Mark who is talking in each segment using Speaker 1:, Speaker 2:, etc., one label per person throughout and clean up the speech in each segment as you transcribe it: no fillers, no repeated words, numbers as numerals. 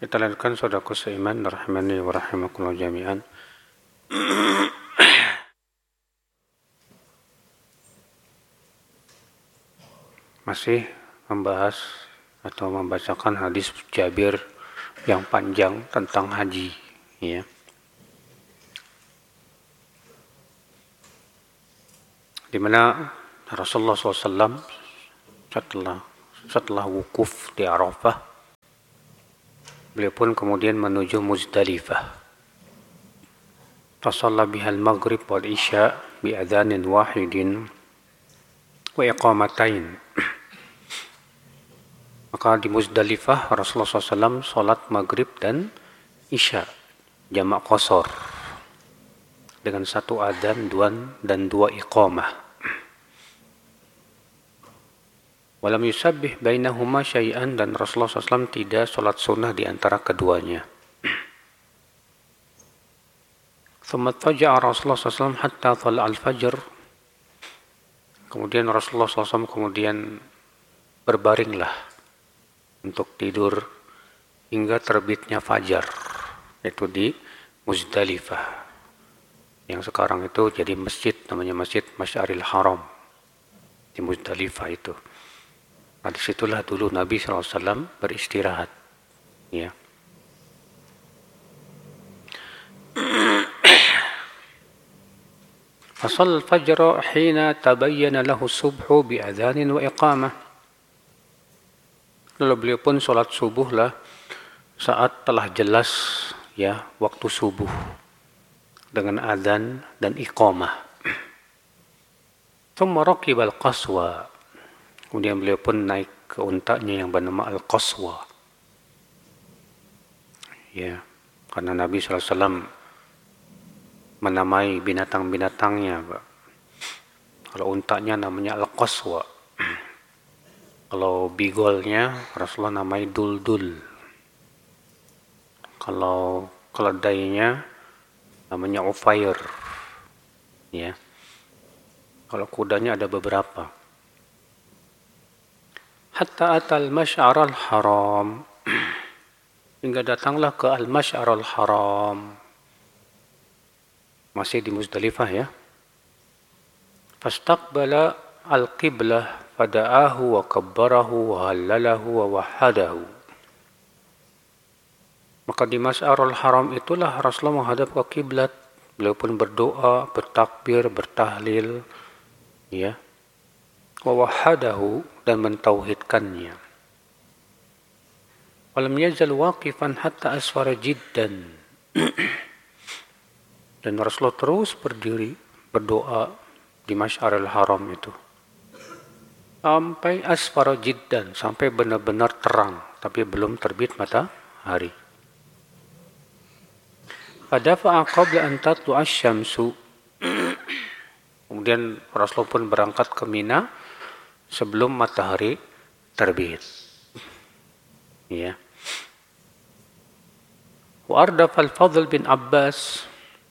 Speaker 1: Kita lanjutkan saudaraku seiman rahimani wa rahimakumullah jami'an. Masih membahas atau membacakan hadis Jabir yang panjang tentang haji, ya. Di mana Rasulullah SAW setelah wukuf di Arafah, beliau pun kemudian menuju Muzdalifah. Fasalla bihal maghrib wal isya bi adzanin wahidin wa iqamatain. Maka di Muzdalifah Rasulullah SAW sholat maghrib dan isya jamak qasar dengan satu adzan dan dua iqamah. Walam yusabbih bainahuma syai'an, dan Rasulullah SAW tidak sholat sunnah di antara keduanya. Thumma taja'a Rasulullah SAW hatta thala al-fajr. Kemudian Rasulullah SAW berbaringlah untuk tidur hingga terbitnya fajar, yaitu di Muzdalifah, yang sekarang itu jadi masjid, namanya Masjid Masy'aril Haram di Muzdalifah itu. Nah, disitulah dulu Nabi SAW beristirahat, ya. Fasal fajr hina tabayyana lahu subhu bi adzanin wa iqamah. Lalu beliau pun sholat subuh lah saat telah jelas, ya, waktu subuh dengan adzan dan iqamah. Thumma raqibal qaswa. Kemudian beliau pun naik ke untanya yang bernama Al-Qaswa. Ya, karena Nabi SAW menamai binatang-binatangnya, Pak. Kalau untanya namanya Al-Qaswa. Kalau bigolnya Rasulullah namai Duldul. Kalau keledainya namanya Ufair. Ya. Kalau kudanya ada beberapa. Hatta atal Masy'arul Haram, hingga datanglah ke Al-Masy'arul Haram, masih di Muzdalifah, ya. Fastaqbala al-qiblah fada'ahu wa kabbarahu wa hallalahu wa wahadahu. Maka di Masy'arul Haram itulah Rasulullah menghadap ke kiblat. Beliau pun berdoa, bertakbir, bertahlil, ya, wa wahadahu, dan mentauhidkannya. Walam yazal waqifan hatta asfara jiddan. Dan Rasulullah terus berdiri berdoa di Masy'arul Haram itu sampai asfara jiddan, sampai benar-benar terang tapi belum terbit matahari. Fadafa'a qabla an tatlu'a asy-syamsu. Kemudian Rasulullah pun berangkat ke Mina sebelum matahari terbit. Ya. Wa ardafa al-Fadl bin Abbas,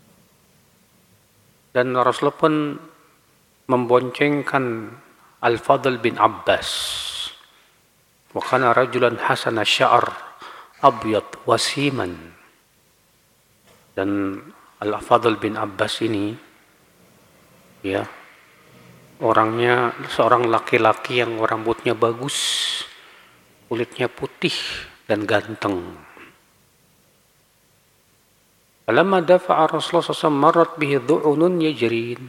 Speaker 1: dan Rasulullah pun memboncengkan Al-Fadl bin Abbas. Wa kana rajulan hasana sya'r abyad wasiman. Dan Al-Fadl bin Abbas ini, ya, orangnya seorang laki-laki yang rambutnya bagus, kulitnya putih dan ganteng. Falamma dafa'a Rasulullah SAW marrat bihi dhu'unun yajrin.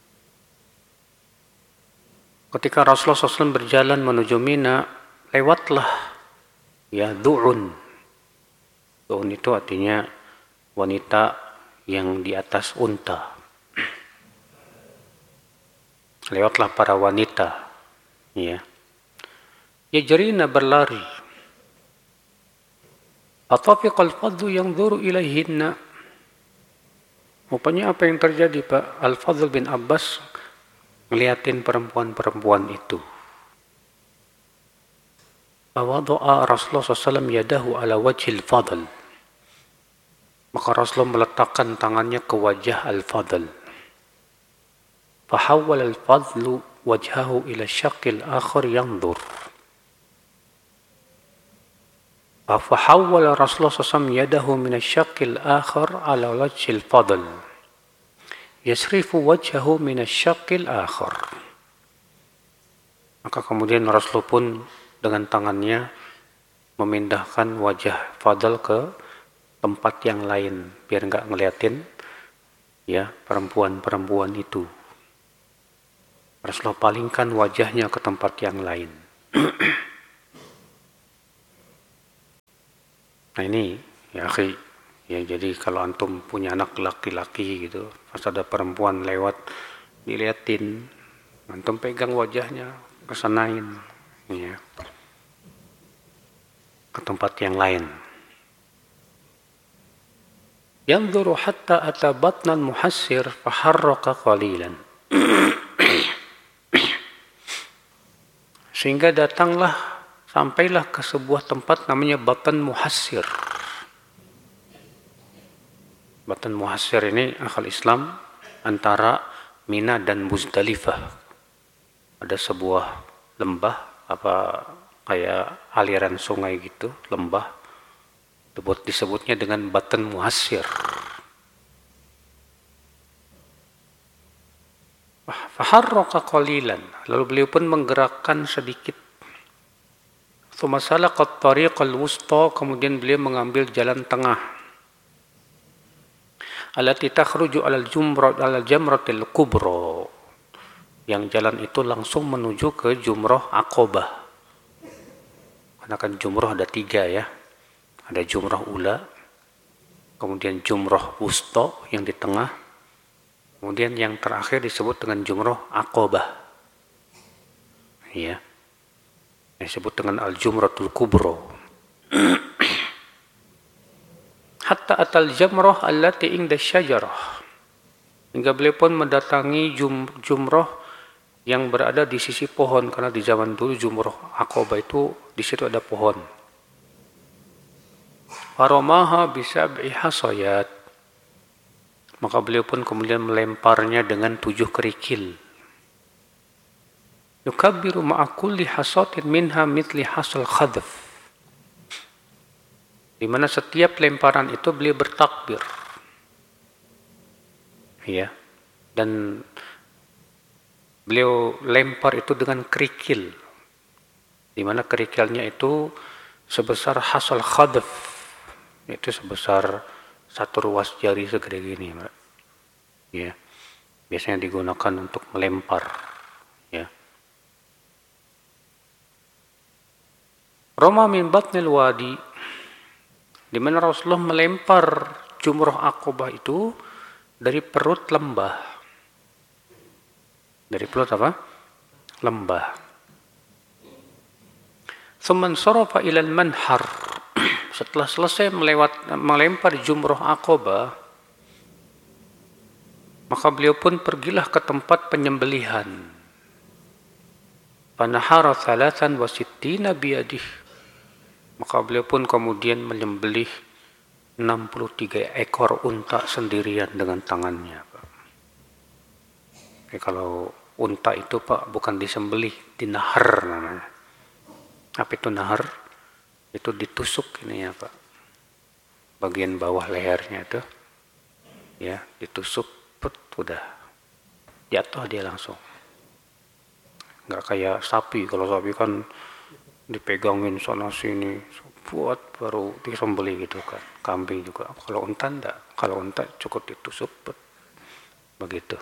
Speaker 1: Ketika Rasulullah SAW berjalan menuju Mina, lewatlah, ya, dhu'un. Dhu'un itu artinya wanita yang di atas unta. Lewatlah para wanita, ya. Yajrina, berlari. Atafiqal fadlu yanzuru ilaihinna. Rupanya apa yang terjadi, Pak? Al-Fadl bin Abbas ngeliatin perempuan-perempuan itu. Fawadu'a Rasulullah SAW yadahu ala wajhil Fadl. Maka Rasulullah meletakkan tangannya ke wajah Al-Fadl. Fahawwal al-Fadlu wajhahu ila syaqqil akhar yanzur. Fahawwala Rasulullah SAW yadahu min asyaqqil akhar ala wajhil fadl. Yasrifu wajhahu min asyaqqil akhar. Maka kemudian Rasulullah pun dengan tangannya memindahkan wajah Fadl ke tempat yang lain biar nggak ngeliatin ya perempuan-perempuan itu. Rasulullah palingkan wajahnya ke tempat yang lain. Nah ini ya akhi, ya jadi kalau antum punya anak laki-laki gitu, pas ada perempuan lewat diliatin, antum pegang wajahnya, kesanain ya ke tempat yang lain. Yanzuru hatta ata batnan muhassir faharraka qalilan. Sehingga sampailah ke sebuah tempat namanya Batan Muhassir. Batan Muhassir ini akhal Islam antara Mina dan Muzdalifah. Ada sebuah lembah kayak aliran sungai gitu, lembah. Disebutnya dengan Batan Muhassir. Faharraka qalilan, lalu beliau pun menggerakkan sedikit. Tsumma salaqa at-tariqal wusta, kemudian beliau mengambil jalan tengah. Allati takhruju alal jamratil kubra. Yang jalan itu langsung menuju ke Jumrah Aqabah. Karena kan Jumrah ada 3 ya. Ada Jumrah Ula, kemudian Jumrah Wusta yang di tengah, kemudian yang terakhir disebut dengan Jumrah Aqabah. Ya. Disebut dengan Al-Jumratul Kubra. Hatta atal jamrah allati inda syajarah. Hingga beliau pun mendatangi jumrah yang berada di sisi pohon, karena di zaman dulu Jumrah Aqabah itu di situ ada pohon. Faramaha bisab'i hasayat. Maka beliau pun kemudian melemparnya dengan 7 kerikil. Yukabbiru ma'a kulli hasatin minha mithli hasal khadf. Di mana setiap lemparan itu beliau bertakbir. Ya. Dan beliau lempar itu dengan kerikil. Di mana kerikilnya itu sebesar hasal khadf. Itu sebesar 1 ruas jari segede gini, Mbak. Ya. Biasanya digunakan untuk melempar, ya. Roma min batnil wadi, di mana Rasulullah melempar Jumrah Aqabah itu dari perut lembah. Dari perut apa? Lembah. Tsumman sarafa ilal manhar. Setelah selesai melempar Jumrah Aqabah, maka beliau pun pergilah ke tempat penyembelihan. Panahara 63 biyadih. Maka beliau pun kemudian menyembelih 63 ekor unta sendirian dengan tangannya, Pak. Kalau unta itu, Pak, bukan disembelih, dinahar namanya. Apa itu nahar? Itu ditusuk ini ya, Pak. Bagian bawah lehernya itu. Ya, ditusuk, udah. Jatuh dia langsung. Nggak kayak sapi. Kalau sapi kan dipegangin sana sini buat baru disembelih gitu kan. Kambing juga. Kalau unta enggak. Kalau unta cukup ditusuk begitu.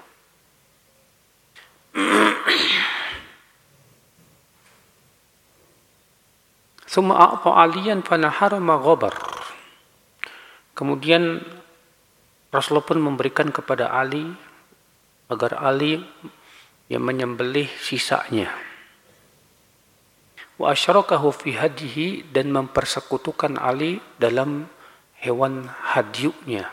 Speaker 1: Summa a'ta aliyan fanahara maghabar. Kemudian Rasulullah pun memberikan kepada Ali agar Ali yang menyembelih sisanya. Wa asyrakahu fi hadihi, dan mempersekutukan Ali dalam hewan hadyunya.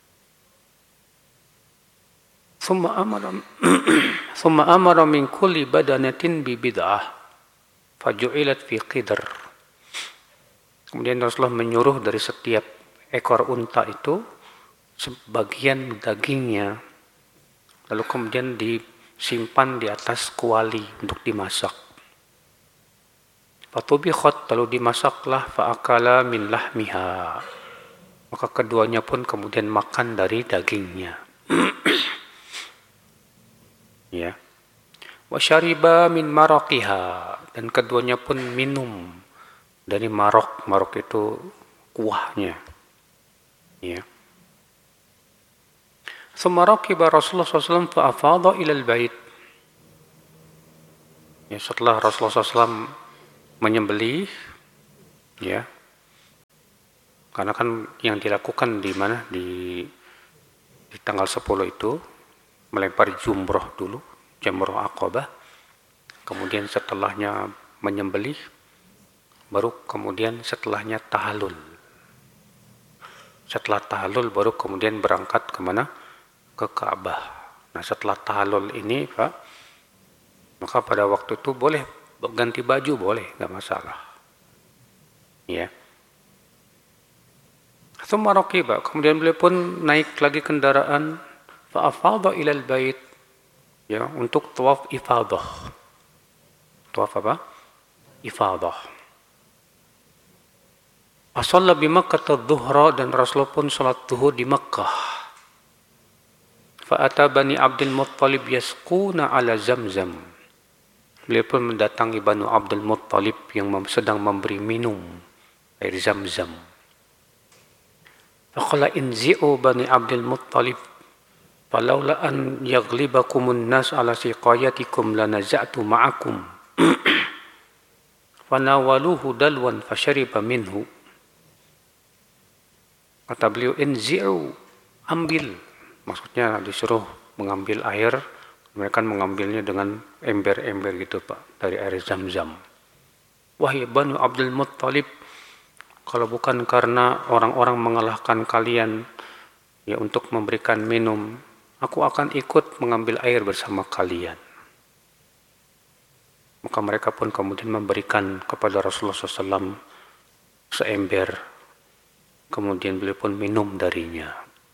Speaker 1: Summa amara min kulli badanatin bi bid'ah faju'ilat fi qidr. Kemudian Rasulullah menyuruh dari setiap ekor unta itu sebagian dagingnya, lalu kemudian disimpan di atas kuali untuk dimasak. Fatubikhat, lalu dimasaklah, faakala min lahmiha, maka keduanya pun kemudian makan dari dagingnya. Ya. Wa syariba min maraqiha, dan keduanya pun minum dari marok. Marok itu kuahnya. Ya. Thumma raqiba Rasulullah SAW fa afadha ila al-bait. Ya, setelah Rasulullah SAW menyembelih, ya, karena kan yang dilakukan di mana, di tanggal 10 itu melempar jumroh dulu, jamroh Aqabah, kemudian setelahnya menyembelih, baru kemudian setelahnya tahallul. Setelah tahallul baru kemudian berangkat kemana? Ke Ka'bah. Nah, setelah tahallul ini, Pak, maka pada waktu itu boleh ganti baju, boleh, nggak masalah. Ya. Tsumma raqiba, kemudian beliau pun naik lagi kendaraan, fa afadha ila al-bait, ya, untuk tawaf ifadah. Tawaf apa? Ifadah. Ashalla bi Makkah adh-dhuhra, dan Rasulullah pun salat zuhur di Makkah. Fa ata Bani Abdul Muttalib yasquna ala Zamzam. Beliau pun mendatangi Banu Abdul Muttalib yang sedang memberi minum air Zamzam. Faqala inzi'u Bani Abdul Muttalib falaula an yaghlibakumun nas ala siqayatikum lanaza'tu ma'akum. Fanawaluhu dalwan fashariba minhu. Kata beliau, inzi'u, ambil. Maksudnya disuruh mengambil air. Mereka mengambilnya dengan ember-ember gitu, Pak, dari air Zamzam. Wahai Banu Abdul Muttalib, kalau bukan karena orang-orang mengalahkan kalian ya untuk memberikan minum, aku akan ikut mengambil air bersama kalian. Maka mereka pun kemudian memberikan kepada Rasulullah SAW seember. Kemudian beliau pun minum darinya.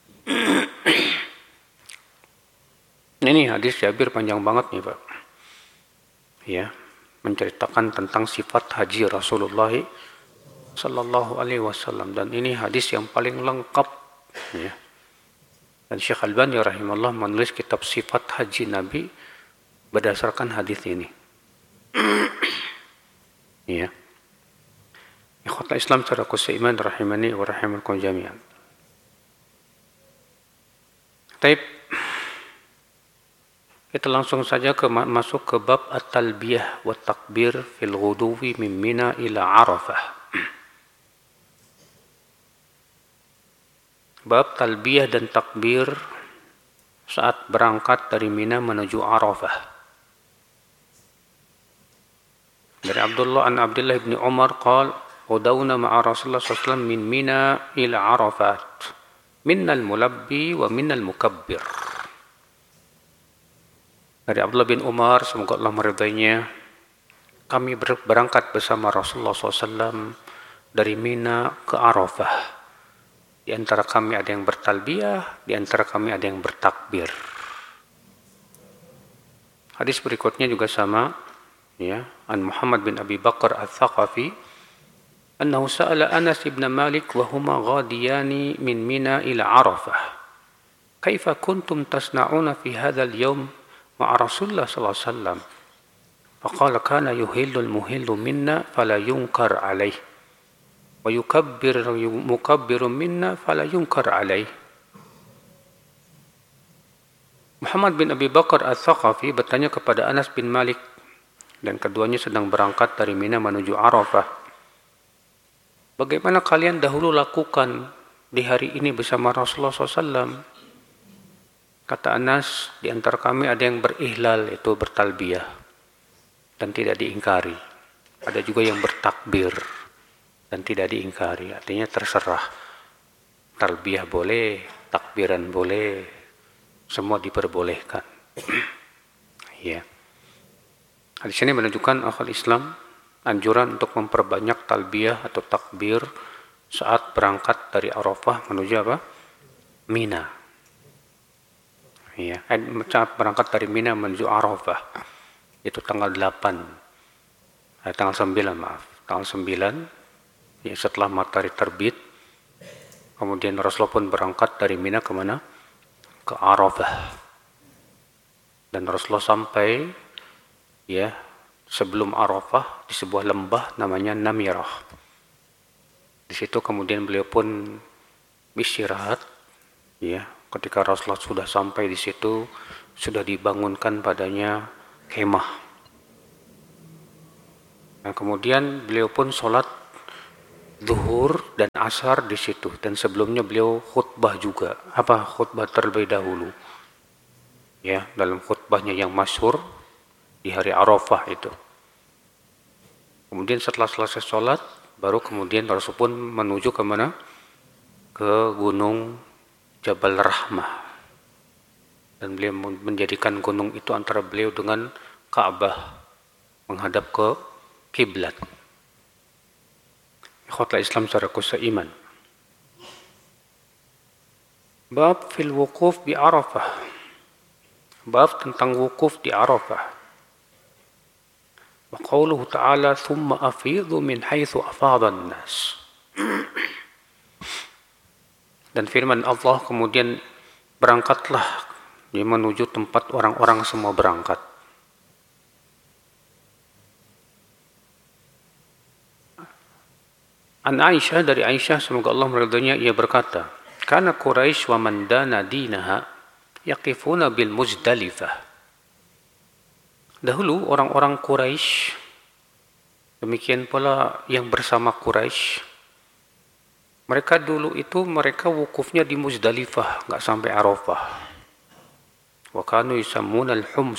Speaker 1: Ini hadis Jabir panjang banget nih, Pak. Ya, menceritakan tentang sifat haji Rasulullah sallallahu alaihi wasallam, dan ini hadis yang paling lengkap, ya. Dan Syekh Albani rahimahullah menulis kitab sifat haji Nabi berdasarkan hadis ini. Ya. Ikhwatul Islam secara iman rahimani wa rahimakum jami'an. Taib, kita langsung saja masuk ke bab at-talbiyah wa takbir fil ghuduwi min Mina ila Arafah. Bab talbiyah dan takbir saat berangkat dari Mina menuju Arafah. Dari Abdullah bin Umar qala udawna ma'a Rasulullah SAW min Mina ila Arafat minnal mulabbi wa minnal mukabbir. Dari Abdullah bin Umar, semoga Allah meridainya, kami berangkat bersama Rasulullah SAW dari Mina ke Arafah. Di antara kami ada yang bertalbiyah, di antara kami ada yang bertakbir. Hadis berikutnya juga sama, ya, an Muhammad bin Abi Bakar al-Thaqafi, annahu sa'ala Anas ibn Malik wa huma ghadiyani min Mina ila Arafah. Kaifa kuntum tasna'una fi hadzal yawm مع رسول الله صلى الله عليه وسلم فقال كان يهل المهل منا فلا ينكر عليه ويكبر مكبر منا فلا ينكر عليه. Muhammad bin Abi Bakar al-Thaqafi bertanya kepada Anas bin Malik, dan keduanya sedang berangkat dari Mina menuju Arafah, bagaimana kalian dahulu lakukan di hari ini bersama Rasulullah SAW? Kata Anas, di antara kami ada yang berihlal, itu bertalbiyah, dan tidak diingkari. Ada juga yang bertakbir dan tidak diingkari, artinya terserah. Talbiyah boleh, takbiran boleh, semua diperbolehkan. Ya. Hadis ini menunjukkan akhul Islam anjuran untuk memperbanyak talbiyah atau takbir saat berangkat dari Arafah menuju apa? Mina. Ya, saat berangkat dari Mina menuju Arafah, itu tanggal 8 tanggal 9 maaf, tanggal 9 ya, setelah matahari terbit. Kemudian Rasulullah pun berangkat dari Mina ke mana? Ke Arafah. Dan Rasulullah sampai ya sebelum Arafah di sebuah lembah namanya Namirah. Di situ kemudian beliau pun istirahat ya. Ketika Rasulullah sudah sampai di situ, sudah dibangunkan padanya kemah. Nah, kemudian beliau pun sholat zuhur dan asar di situ, dan sebelumnya beliau khutbah juga. Khutbah terlebih dahulu. Ya, dalam khutbahnya yang masyhur di hari Arafah itu. Kemudian setelah selesai sholat, baru kemudian Rasul pun menuju ke mana? Ke gunung Jabal Rahmah. Dan beliau menjadikan gunung itu antara beliau dengan Ka'bah, menghadap ke kiblat. Ikhwatul Islam saudaraku seiman. Bab fil wukuf di Arafah. Bab tentang wukuf di Arafah. Wa qauluhu ta'ala thumma afidhu min haitsu afadha an-nas. Dan firman Allah kemudian berangkatlah menuju tempat orang-orang semua berangkat. An Aisyah, dari Aisyah semoga Allah meridhoinya, ia berkata, "Kana Quraisy wa man dana dinaha yaqifuna bil Muzdalifah." Dahulu orang-orang Quraisy, demikian pula yang bersama Quraisy, mereka dulu itu wukufnya di Muzdalifah, enggak sampai Arafah. Wa kanu yusammuna al-hums.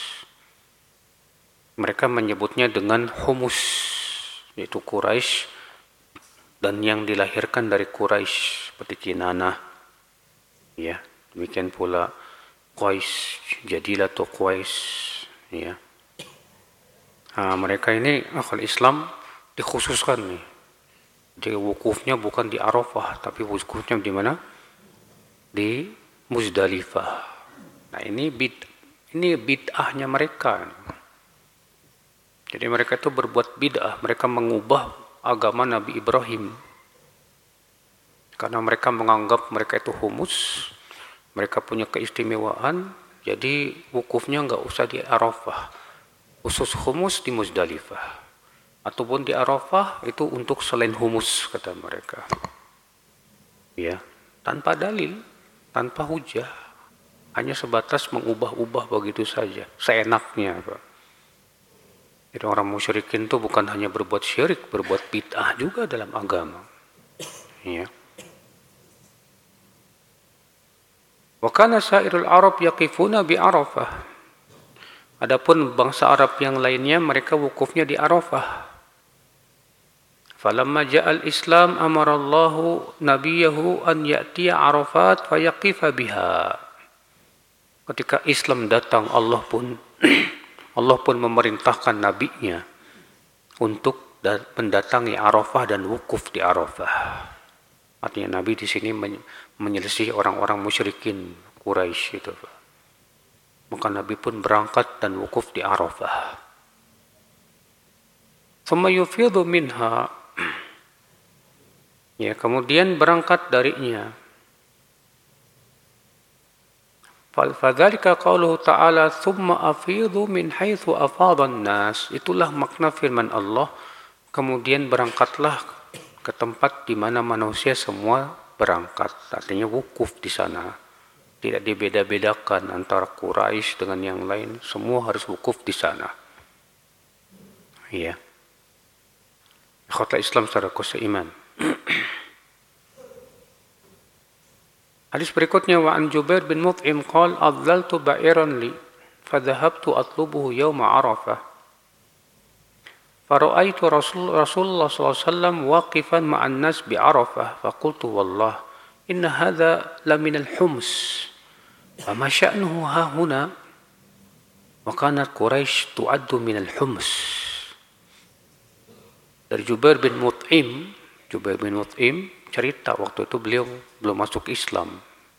Speaker 1: Mereka menyebutnya dengan humus, yaitu Quraisy dan yang dilahirkan dari Quraisy seperti Kinanah, ya, demikian pula Qais, Jadilah atau Qais, ya. Nah, mereka ini akal Islam dikhususkan nih. Jadi wukufnya bukan di Arafah, tapi wukufnya di mana? Di Muzdalifah. Nah, ini bid'ahnya mereka. Jadi mereka itu berbuat bid'ah, mereka mengubah agama Nabi Ibrahim. Karena mereka menganggap mereka itu humus, mereka punya keistimewaan, jadi wukufnya enggak usah di Arafah. Khusus humus di Muzdalifah. Ataupun di Arafah itu untuk selain humus, kata mereka. Ya, tanpa dalil, tanpa hujah. Hanya sebatas mengubah-ubah begitu saja, seenaknya, Pak. Jadi orang musyrikin itu bukan hanya berbuat syirik, berbuat bid'ah juga dalam agama. Ya. Wa kana sairul Arab yaqifuna bi Arafah. Adapun bangsa Arab yang lainnya mereka wukufnya di Arafah. Falamma ja'al Islam amarallahu nabiyahu an ya'tiya Arafat fayaqifa biha. Ketika Islam datang, Allah pun memerintahkan nabinya untuk mendatangi Arafah dan wukuf di Arafah. Artinya Nabi di sini menyelisih orang-orang musyrikin Quraisy itu. Maka Nabi pun berangkat dan wukuf di Arafah. Thumma yufidhu minha. Ya, kemudian berangkat darinya. Fadzalika qauluhu ta'ala thumma afidhu min haitsu afadha an-nas. Itulah makna firman Allah, kemudian berangkatlah ke tempat di mana manusia semua berangkat. Artinya wukuf di sana. Tidak dibeda-bedakan antara Quraisy dengan yang lain, semua harus wukuf di sana. Ya. Ikhwatul Islam saudaraku seiman. Hadis berikutnya, wa an Jubair bin Mut'im qala adlaltu ba'iran li fadhahabtu atlubuhu yawma Arafah fara'aitu Rasulullah sallallahu alaihi wasallam waqifan ma'an nas bi Arafah faqultu wallah inna hadha la min al-hums wa ma sya'nuhu ha huna wa kanat Quraisy tu'addu min al-hums. Dari Jubair bin Mut'im cerita waktu itu beliau belum masuk Islam.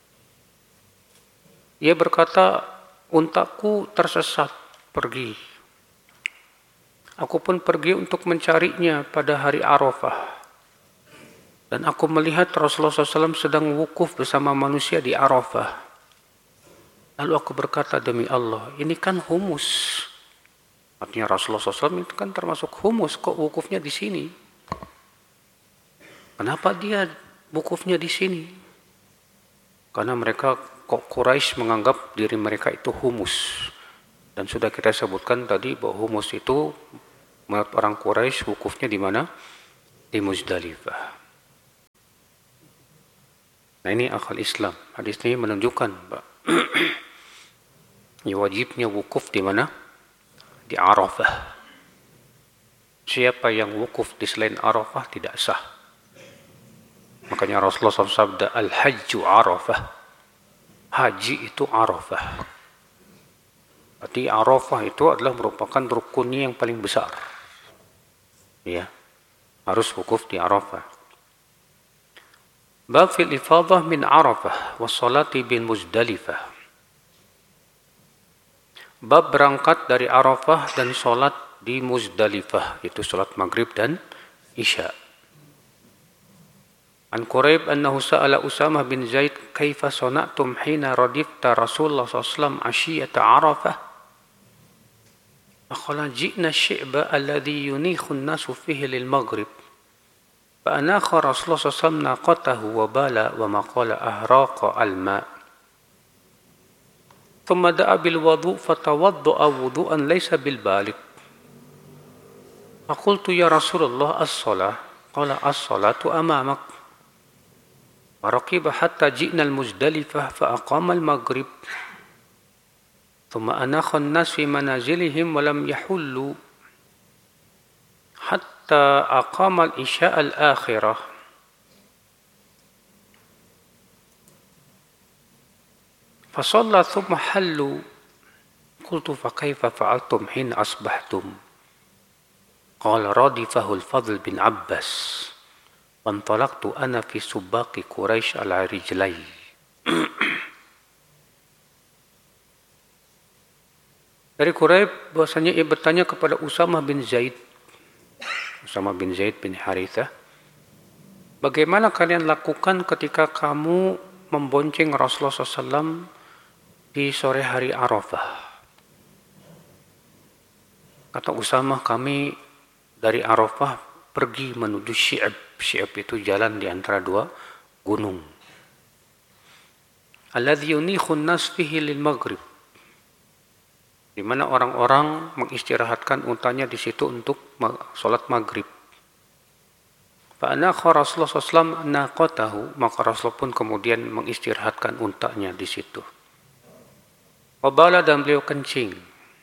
Speaker 1: Ia berkata, untaku tersesat pergi. Aku pun pergi untuk mencarinya pada hari Arafah. Dan aku melihat Rasulullah SAW sedang wukuf bersama manusia di Arafah. Lalu aku berkata, demi Allah, ini kan humus. Artinya Rasulullah SAW itu kan termasuk humus, kok wukufnya di sini? Kenapa dia wukufnya di sini? Karena mereka, kok Quraisy menganggap diri mereka itu humus. Dan sudah kita sebutkan tadi bahwa humus itu menurut orang Quraisy wukufnya di mana? Di Muzdalifah. Nah ini akal Islam. Hadis ini menunjukkan ya wajibnya wukuf di mana? Di Arafah. Siapa yang wukuf di selain Arafah tidak sah. Makanya Rasulullah SAW sabda al-hajju Arafah. Haji itu Arafah. Berarti Arafah itu adalah merupakan rukunnya yang paling besar. Ya, harus wukuf di Arafah. Bab fil ifadah min Arafah was salati bin Muzdalifah. Bab berangkat dari Arafah dan salat di Muzdalifah, itu salat maghrib dan isya. An Quraib annahu sa'ala Usamah bin Zaid kaifa sana'tum hina radifta Rasulullah SAW ashiyata Arafah. فقال جئنا الشعب الذي ينيخ الناس فيه للمغرب فأناخ رسول الله صلى الله عليه وسلم ناقته وبال وما قال أهراق الماء ثم دعا بالوضوء فتوضأ وضوءا ليس بالبالغ فقلت يا رسول الله الصلاة قال الصلاة أمامك فركب حتى جئنا المزدلفة فأقام المغرب ثم أناخ الناس في منازلهم ولم يحلوا حتى أقام العشاء الآخرة فصلى ثم حلوا قلت فكيف فعلتم حين أصبحتم قال رادفه الفضل بن عباس وانطلقت أنا في سباق قريش على رجلي. Dari Quraib bahwasanya ia bertanya kepada Usamah bin Zaid bin Harithah, bagaimana kalian lakukan ketika kamu membonceng Rasulullah SAW di sore hari Arafah? Kata Usamah, kami dari Arafah pergi menuju Syi'ab. Syi'ab itu jalan di antara dua gunung. Alladhi yunikhun nas fihi lil maghrib, di mana orang-orang mengistirahatkan untanya di situ untuk sholat maghrib. Fa'anakha Rasulullah SAW naqatahu, maka Rasulullah pun kemudian mengistirahatkan untanya di situ. Wabala, dan beliau kencing.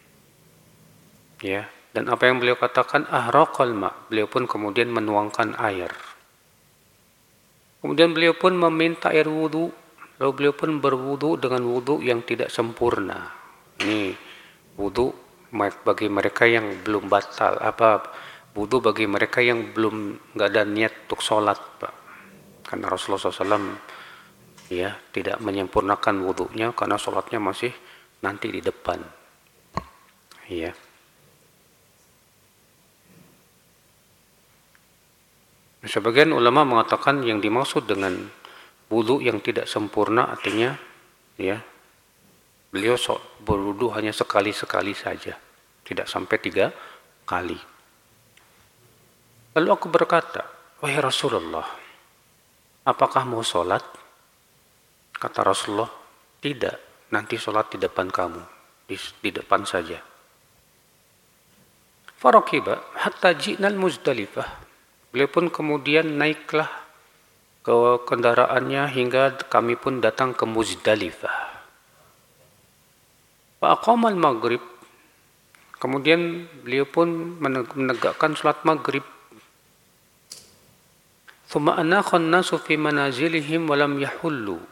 Speaker 1: Ya, dan apa yang beliau katakan ahraqal ma, beliau pun kemudian menuangkan air. Kemudian beliau pun meminta air wudu, lalu beliau pun berwudu dengan wudu yang tidak sempurna. Ini wudu bagi mereka yang belum batal, wudu bagi mereka yang belum nggak ada niat untuk sholat, Pak. Karena Rasulullah SAW ya tidak menyempurnakan wudunya karena sholatnya masih nanti di depan. Ya. Sebagian ulama mengatakan yang dimaksud dengan wudu yang tidak sempurna artinya ya beliau berwudu hanya sekali-sekali saja, tidak sampai 3 kali. Lalu aku berkata, wahai Rasulullah, apakah mau sholat? Kata Rasulullah, tidak, nanti sholat di depan kamu, di depan saja. Farakiba hatta ji'nal Muzdalifah, beliau pun kemudian naiklah ke kendaraannya hingga kami pun datang ke Muzdalifah. Fa'aqamal maghrib, kemudian beliau pun menegakkan salat maghrib. Thumma anakha an-nasu fi manazilihim wa lam yahullu.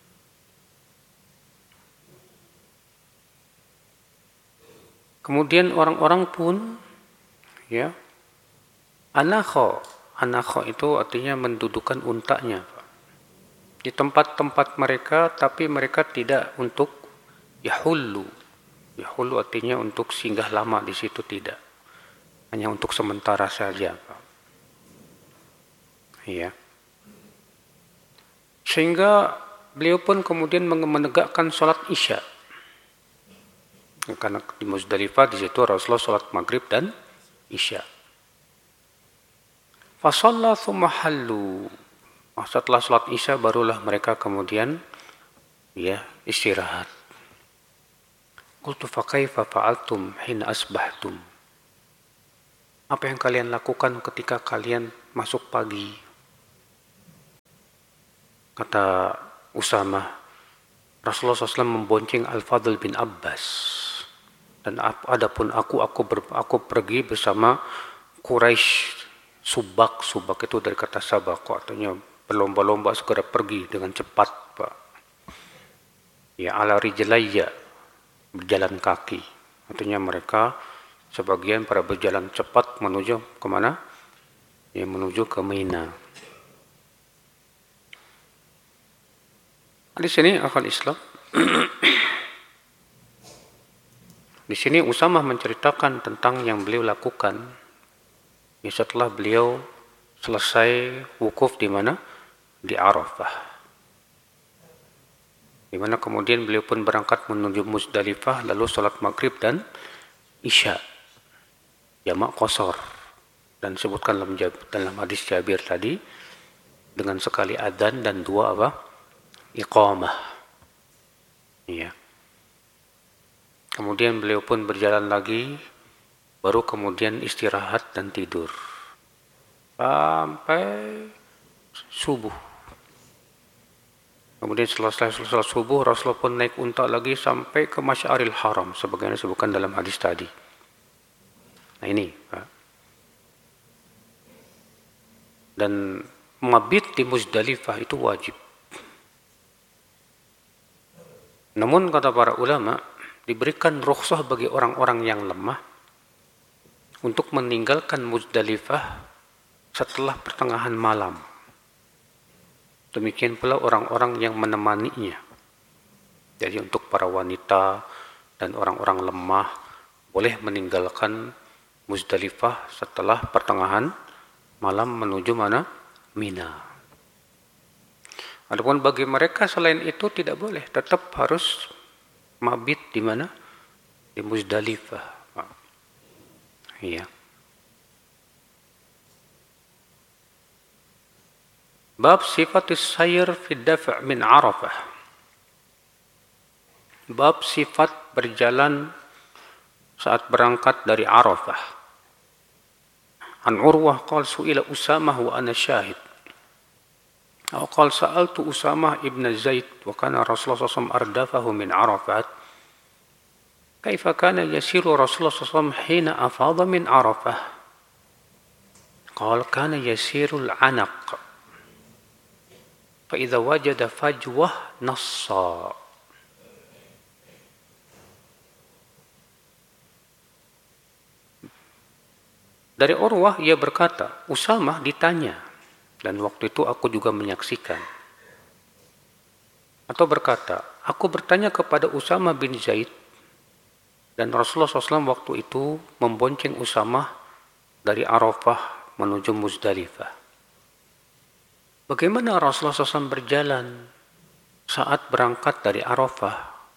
Speaker 1: Kemudian orang-orang pun ya anakha itu artinya mendudukan untanya di tempat-tempat mereka, tapi mereka tidak untuk yahullu. Yahulu artinya untuk singgah lama di situ tidak. hanya untuk sementara saja, Pak. Ya. Sehingga beliau pun kemudian menegakkan sholat isya. Karena di Muzdalifah di situ Rasulullah sholat maghrib dan isya. Fasalla thumma hallu. Setelah sholat isya barulah mereka kemudian istirahat. Qultu fa kaifa fa'altum hina asbahtum. Apa yang kalian lakukan ketika kalian masuk pagi? Kata Usamah, Rasulullah SAW membonceng Al-Fadl bin Abbas. Dan adapun aku pergi bersama Quraisy subak itu dari kata sabak, artinya berlomba-lomba segera pergi dengan cepat, Pak. Ya, ala rijlayya, berjalan kaki. Artinya mereka sebagian para berjalan cepat menuju kemana? Ya, menuju ke Mina. Di sini akal Islam. Di sini Usamah menceritakan tentang yang beliau lakukan setelah beliau selesai wukuf di mana? Di Arafah. Di mana kemudian beliau pun berangkat menuju Muzdalifah lalu salat maghrib dan isya. Jamak qasar. Dan disebutkan dalam hadis Jabir tadi dengan sekali adzan dan dua iqamah. Iya. Kemudian beliau pun berjalan lagi, baru kemudian istirahat dan tidur sampai subuh. Kemudian selesai subuh, Rasulullah pun naik unta lagi sampai ke Masy'aril Haram, sebagaimana disebutkan dalam hadis tadi. Nah ini, Pak. Dan mabit di Muzdalifah itu wajib. Namun kata para ulama, diberikan rukhsah bagi orang-orang yang lemah untuk meninggalkan Muzdalifah setelah pertengahan malam. Demikian pula orang-orang yang menemaninya. Jadi untuk para wanita dan orang-orang lemah boleh meninggalkan Muzdalifah setelah pertengahan malam menuju mana? Mina. Adapun bagi mereka selain itu tidak boleh, tetap harus mabit di mana? Di Muzdalifah. Iya. Bab sifatus sayr fi daf' min Arafah. Bab sifat berjalan saat berangkat dari Arafah. An Urwah qala su'ila Usamah wa ana syahid. Atau qala sa'altu Usamah ibn Zaid wa kana Rasulullah SAW ardafahu min Arafat. Kaifa kana yasiru Rasulullah SAW hina afadha min Arafah? Qala kana yasirul anaq. فإذا وجد فجوة نصا. Dari Urwah ia berkata, Usamah ditanya, dan waktu itu aku juga menyaksikan. Atau berkata, aku bertanya kepada Usamah bin Zaid, dan Rasulullah SAW waktu itu membonceng Usamah dari Arafah menuju Muzdalifah. Bagaimana Rasulullah SAW berjalan saat berangkat dari Arafah?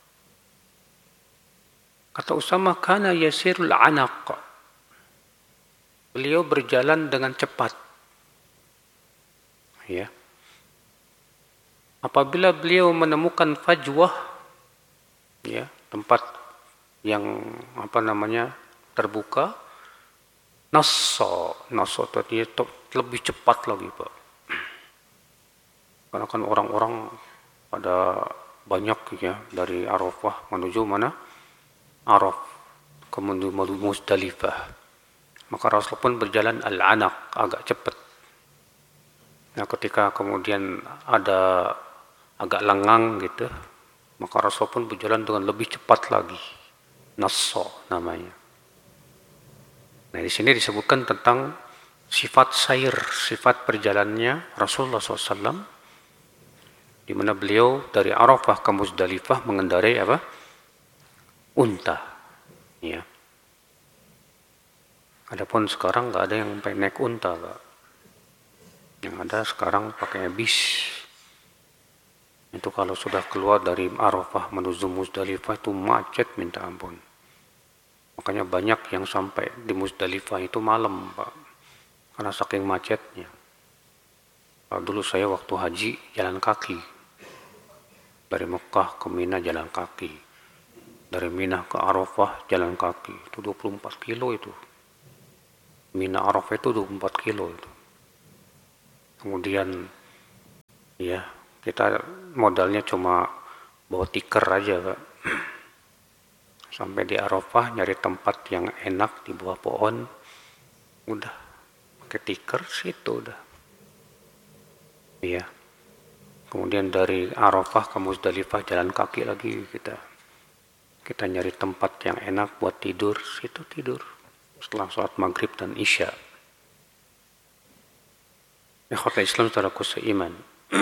Speaker 1: Kata Usamah, kana yasirul anaq. Beliau berjalan dengan cepat. Ya. Apabila beliau menemukan fajwah, ya, tempat yang terbuka, nasso tadi lebih cepat lagi, Pak. Karena kan orang-orang pada banyak ya dari Arafah menuju mana? Araf, kemudian menuju Muzdalifah. Maka Rasul pun berjalan al-anaq, agak cepat. Nah, ketika kemudian ada agak lengang gitu, maka Rasul pun berjalan dengan lebih cepat lagi. Nasso namanya. Nah, di sini disebutkan tentang sifat sayr, sifat perjalanannya Rasulullah SAW. Di mana beliau dari Arafah ke Muzdalifah mengendarai unta. Ya. Adapun sekarang nggak ada yang sampai naik unta, Pak. Yang ada sekarang pakai bis. Itu kalau sudah keluar dari Arafah menuju Muzdalifah itu macet minta ampun. Makanya banyak yang sampai di Muzdalifah itu malam, Pak. Karena saking macetnya. Kalau dulu saya waktu haji jalan kaki. Dari Mekah ke Mina jalan kaki. Dari Mina ke Arafah jalan kaki. Itu 24 kilo itu. Mina Arafah itu 24 kilo itu. Kemudian ya kita modalnya cuma bawa tikar aja, Pak. Sampai di Arafah nyari tempat yang enak di bawah pohon, udah pakai tikar situ udah. Iya. Kemudian dari Arafah ke Muzdalifah jalan kaki lagi kita. Kita nyari tempat yang enak buat tidur, situ tidur. Setelah sholat maghrib dan isya. Ikhwatul Islam saudaraku seiman.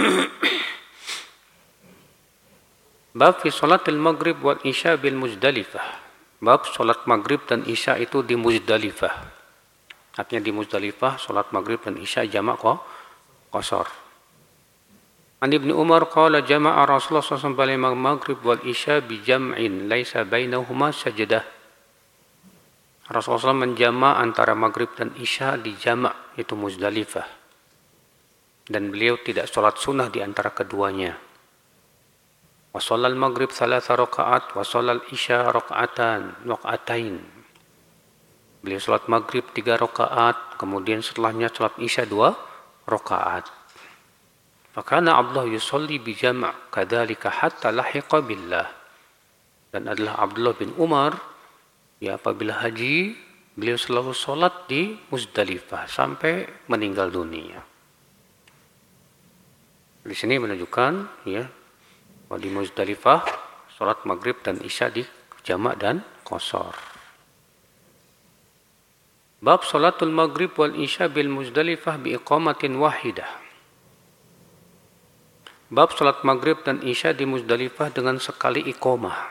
Speaker 1: Bab fi sholatil maghrib wal isya bil Muzdalifah. Bab sholat maghrib dan isya itu di Muzdalifah. Artinya di Muzdalifah sholat maghrib dan isya jamak qasar. An Ibnu Umar qala jama'a Rasulullah sallallahu alaihi wasallam maghrib wal isya bi jam'in laisa bainahuma sajdah. Rasulullah SAW menjama' antara maghrib dan isya di jamak itu Muzdalifah. Dan beliau tidak sholat sunnah di antara keduanya. Wa sholal maghrib 3 rakaat wa sholal isya rakaatain. Beliau sholat maghrib 3 rakaat, kemudian setelahnya sholat isya 2 rakaat. Fakana Abdullah yusolli bi jama' kadzalika hatta lahiqa billah. Dan adalah Abdullah bin Umar, ya apabila haji, beliau selalu sholat di Muzdalifah sampai meninggal dunia. Di sini menunjukkan ya bahwa di Muzdalifah sholat maghrib dan isya di jamak dan qasar. Bab sholatul maghrib wal isya bil Muzdalifah bi iqamatin wahidah. Bab sholat maghrib dan isya di Muzdalifah dengan sekali iqamah.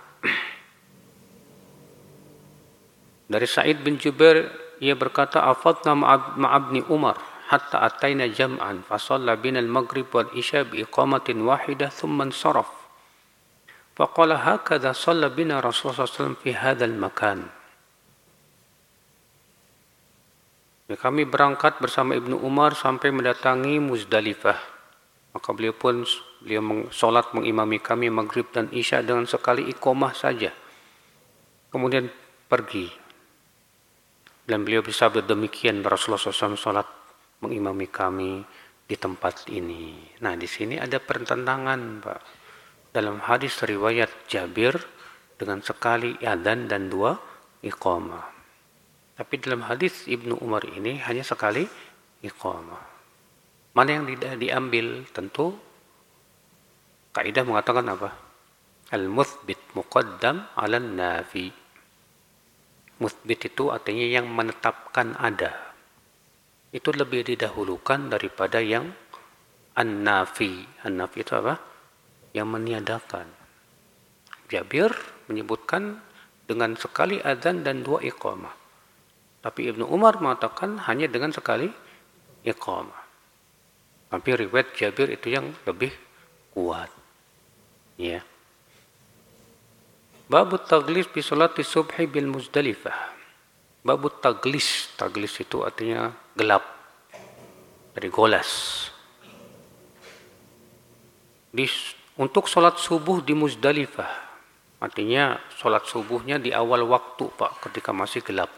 Speaker 1: Dari Sa'id bin Jubair ia berkata afadna ma'abni Umar hatta ataina jam'an fa shalla bina al-maghrib wal isya bi iqamatin wahidah thumma insaraf. Faqala hakadha shalla bina Rasulullah SAW fi hadzal makan. Kami berangkat bersama Ibnu Umar sampai mendatangi Muzdalifah. Maka beliau sholat mengimami kami maghrib dan isya dengan sekali iqamah saja. Kemudian pergi. Dan beliau bersabda demikian Rasulullah SAW sholat mengimami kami di tempat ini. Nah di sini ada pertentangan, Pak. Dalam hadis riwayat Jabir dengan sekali adzan dan 2 iqamah. Tapi dalam hadis Ibnu Umar ini hanya sekali iqamah. Mana yang diambil? Tentu kaidah mengatakan apa? Al-muthbit muqaddam 'ala nafi. Muthbit itu artinya yang menetapkan ada. Itu lebih didahulukan daripada yang an-nafi. An-nafi itu apa? Yang meniadakan. Jabir menyebutkan dengan sekali adzan dan 2 iqamah. Tapi Ibnu Umar mengatakan hanya dengan sekali iqamah. Tapi riwayat Jabir itu yang lebih kuat. Ya. Babut taglis bi sholati subhi bil Muzdalifah. Babut taglis. Taglis itu artinya gelap. Dari golas. Untuk sholat subuh di Muzdalifah. Artinya sholat subuhnya di awal waktu, Pak, ketika masih gelap.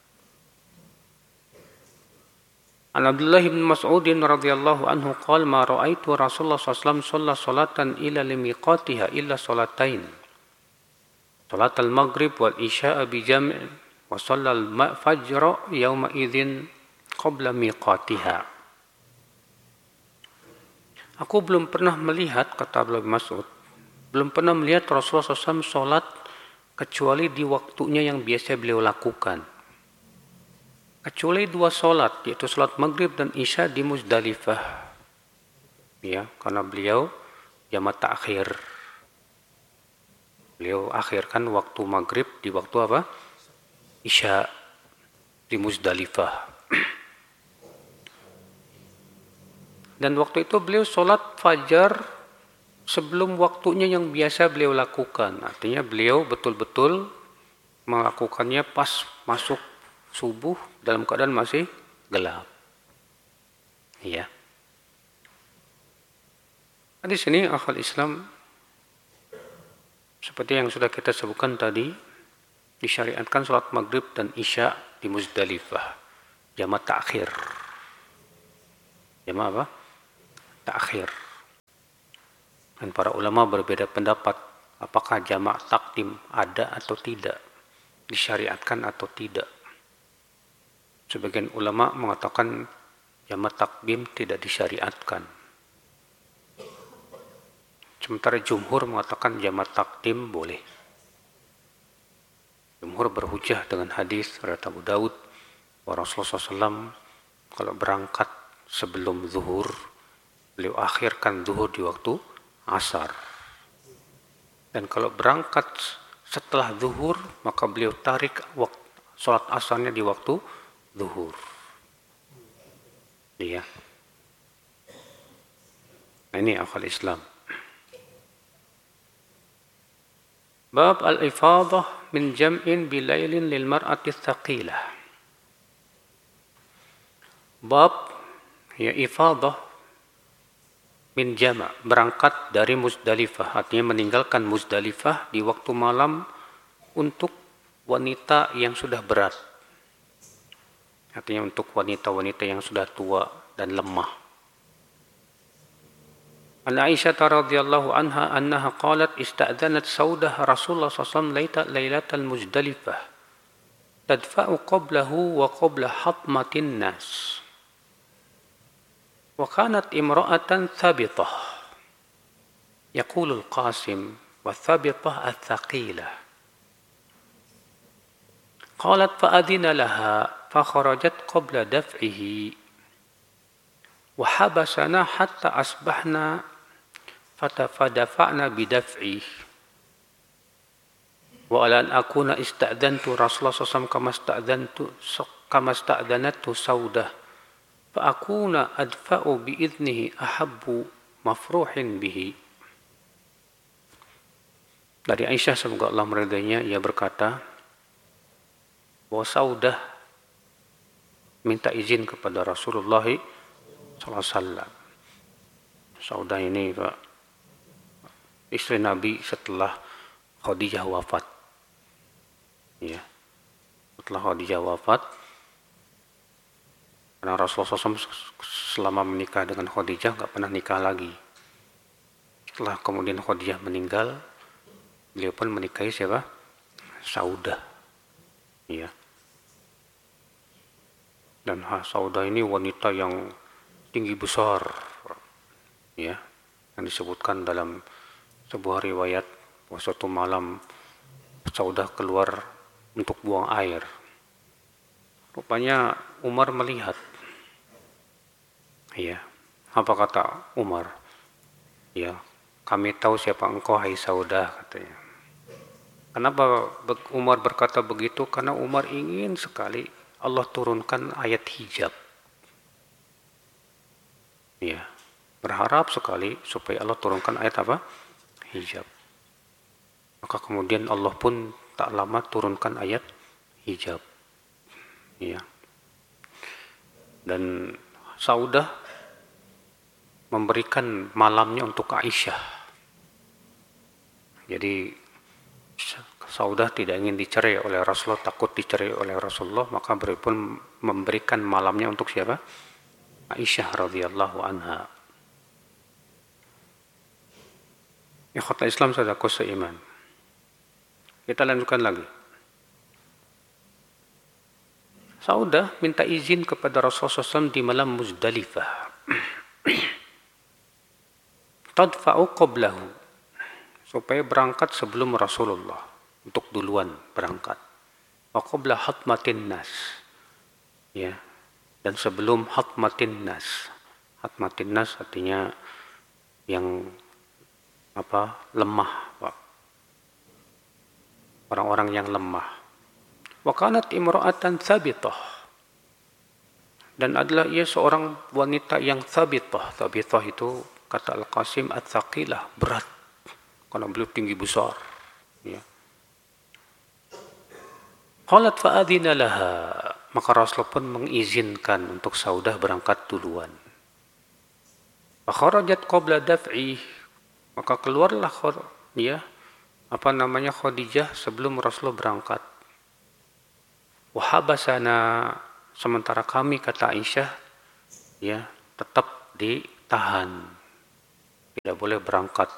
Speaker 1: An Abdullah bin Mas'ud radhiyallahu anhu qala ma ra'aitu Rasulullah sallallahu alaihi wasallam sholatan ila limiqatiha illa sholatain. Salat al-maghrib wal isya bi jam' wa shallal fajr yawma idzin qabla miqatiha. Aku belum pernah melihat, kata Abdullah bin Mas'ud, belum pernah melihat Rasulullah SAW sholat kecuali di waktunya yang biasa beliau lakukan. Kecuali 2 sholat, yaitu sholat maghrib dan isya di Muzdalifah. Ya, karena beliau jamak ta'khir. Beliau akhirkan waktu maghrib di waktu apa? Isya. di Muzdalifah. Dan waktu itu beliau sholat fajar sebelum waktunya yang biasa beliau lakukan. Artinya beliau betul-betul melakukannya pas masuk subuh dalam keadaan masih gelap. Ya. Di sini akhwal Islam, seperti yang sudah kita sebutkan tadi, disyariatkan sholat maghrib dan isya di Muzdalifah, jamak ta'khir. Jamak apa? Ta'khir. Dan para ulama berbeda pendapat apakah jamak takdim ada atau tidak, disyariatkan atau tidak. Sebagian ulama mengatakan jamak takdim tidak disyariatkan. Sementara jumhur mengatakan jamak takdim boleh. Jumhur berhujjah dengan hadis riwayat Abu Daud bahwa Rasulullah SAW kalau berangkat sebelum zuhur, beliau akhirkan zuhur di waktu asar. Dan kalau berangkat setelah zuhur, maka beliau tarik sholat asarnya di waktu zuhur. Iya. Nah, ini akal Islam. Bab al-ifadah min jam'in bilailin lil mar'ati thaqilah. Bab ya ifadah min jama', berangkat dari Muzdalifah, artinya meninggalkan Muzdalifah di waktu malam untuk wanita yang sudah berat. Artinya untuk wanita-wanita yang sudah tua dan lemah. An Aisyah radhiyallahu anha annaha qalat ista'dhanat Saudah Rasulullah sallallahu alaihi wasallam lailatal Muzdalifah tadfa'u qablahu wa qabla hatmatin nas. Wa kanat imra'atan thabitah yaqulu al-Qasim wa thabitah al-thaqilah. Qalat fa'adina laha fa kharajat qabla daf'ihi wa habasana hatta asbahna فدفعنا بدفعه وعلى أن أكون استأذنت رسول الله صلى الله عليه وسلم كما استأذنته سودة فأكون أدفع بإذنه أحب مفروح به. Dari Aisyah semoga Allah meridainya, ia berkata bahwa Saudah minta izin kepada Rasulullah SAW. Saudah ini Pak, istri Nabi setelah Khadijah wafat. Ya. Setelah Khadijah wafat, karena Rasulullah SAW selama menikah dengan Khadijah nggak pernah nikah lagi. Setelah kemudian Khadijah meninggal, beliau pun menikahi siapa? Saudah. Ya. Dan Saudah ini wanita yang tinggi besar. Ya. Yang disebutkan dalam sebuah riwayat bahwa suatu malam Saudah keluar untuk buang air. Rupanya Umar melihat. Ya, apa kata Umar? Ya, kami tahu siapa engkau hai Saudah, katanya. Kenapa Umar berkata begitu? Karena Umar ingin sekali Allah turunkan ayat hijab. Ya, berharap sekali supaya Allah turunkan ayat apa? Hijab. Maka kemudian Allah pun tak lama turunkan ayat hijab. Ya. Dan Saudah memberikan malamnya untuk Aisyah. Jadi Saudah tidak ingin dicerai oleh Rasulullah, takut dicerai oleh Rasulullah, maka beliau pun memberikan malamnya untuk siapa? Aisyah radhiyallahu anha. Ikhwatul Islam saudaraku seiman. Kita lanjutkan lagi. Saudah minta izin kepada Rasulullah SAW di malam Muzdalifah. Tadfa'u qablahu, supaya berangkat sebelum Rasulullah, untuk duluan berangkat. Wa qabla hatmatin nas. Ya. Dan sebelum hatmatin nas. Hatmatin nas artinya yang lemah, Pak. Orang-orang yang lemah. Wa kanat imra'atan thabitah. Dan adalah ia seorang wanita yang thabithah. Thabithah itu kata Al-Qasim at-thaqilah, berat. Karena beliau tinggi besar. Ya. Qalat fa'adhina laha. Maka Rasulullah pun mengizinkan untuk Saudah berangkat duluan. Fakharajat qabla daf'i. Maka keluarlah Khadijah sebelum Rasulullah berangkat. Wahabasana, sementara kami, kata Aisyah, tetap ditahan, tidak boleh berangkat.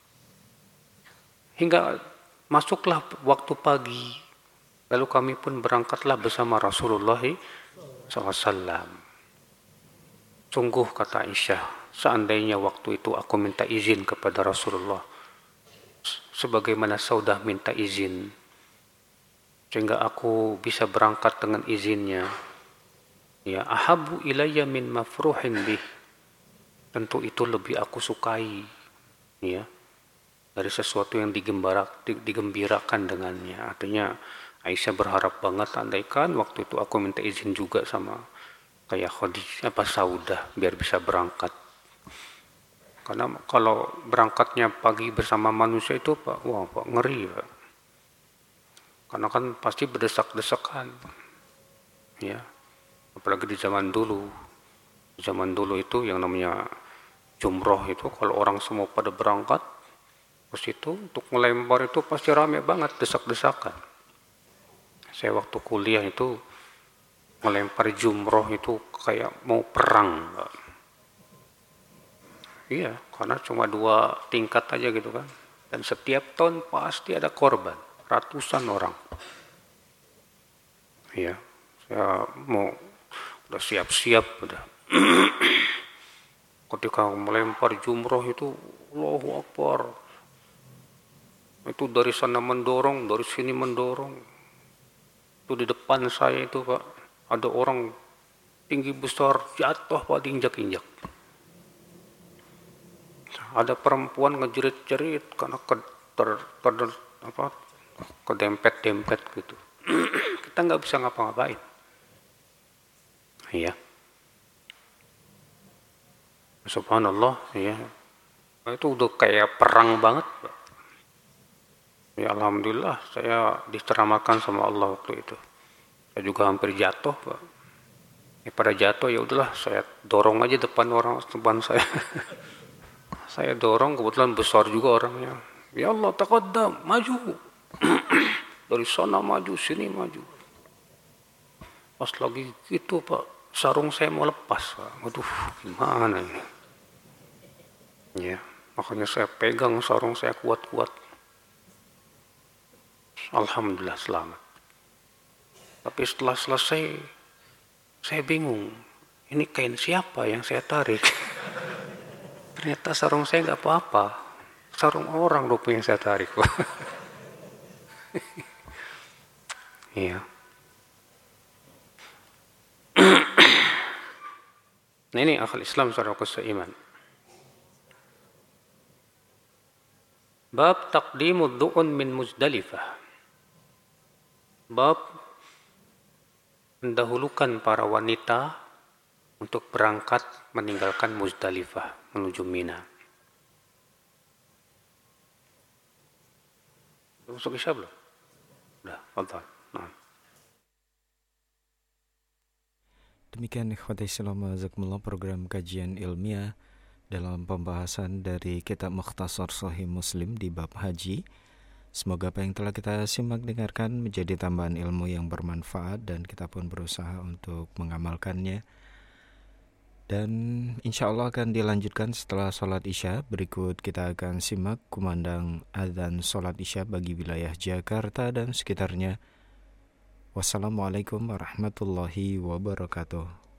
Speaker 1: Hingga masuklah waktu pagi, lalu kami pun berangkatlah bersama Rasulullah SAW. Sungguh, kata Aisyah, seandainya waktu itu aku minta izin kepada Rasulullah, sebagaimana Saudah minta izin, sehingga aku bisa berangkat dengan izinnya. Ya, ahabu ilayya min mafruhin bih. Tentu itu lebih aku sukai, ya, dari sesuatu yang digembirakan dengannya. Artinya Aisyah berharap banget, andaikan waktu itu aku minta izin juga sama kayak Khadijah Saudah biar bisa berangkat. Karena kalau berangkatnya pagi bersama manusia itu Pak, ngeri Pak. Karena kan pasti berdesak-desakan, ya. Apalagi di zaman dulu. Di zaman dulu itu yang namanya jumroh itu, kalau orang semua pada berangkat ke situ untuk melempar itu pasti rame banget, desak-desakan. Saya waktu kuliah itu melempar jumroh itu kayak mau perang. Iya, karena cuma 2 tingkat aja gitu kan. Dan setiap tahun pasti ada korban, ratusan orang. Iya, saya udah siap-siap udah. Ketika melempar jumroh itu, Allahu Akbar. Itu dari sana mendorong, dari sini mendorong. Itu di depan saya itu Pak, ada orang tinggi besar jatuh Pak, diinjak-injak. Ada perempuan ngejerit-jerit karena kedempet-dempet gitu. Kita nggak bisa ngapa-ngapain. Iya. Subhanallah, ya. Itu udah kayak perang banget, Pak. Ya alhamdulillah saya diselamatkan sama Allah waktu itu. Saya juga hampir jatuh, Pak. Pada jatuh ya udahlah, saya dorong aja depan saya. Saya dorong, kebetulan besar juga orangnya. Ya Allah, taqaddam, maju. Dari sana maju, sini maju. Pas lagi gitu Pak, sarung saya mau lepas Pak. Waduh, gimana ini? Ya, makanya saya pegang sarung saya kuat-kuat. Alhamdulillah selamat. Tapi setelah selesai, saya bingung. Ini kain siapa yang saya tarik? Ternyata sarung saya nggak apa-apa. Sarung orang rupanya yang saya tarik. Iya. Nah ini akhul Islam saudaraku seiman. Bab taqdimud du'un min Muzdalifah. Bab mendahulukan para wanita untuk berangkat meninggalkan Muzdalifah menuju Mina. Masuk Isya belum? Udah, fadhal. Nah.
Speaker 2: Demikian ikhwati Islam jazakumullah program kajian ilmiah dalam pembahasan dari kitab Mukhtasar Sahih Muslim di bab haji. Semoga apa yang telah kita simak dengarkan menjadi tambahan ilmu yang bermanfaat dan kita pun berusaha untuk mengamalkannya. Dan insya Allah akan dilanjutkan setelah sholat Isya. Berikut kita akan simak kumandang adzan sholat Isya bagi wilayah Jakarta dan sekitarnya. Wassalamualaikum warahmatullahi wabarakatuh.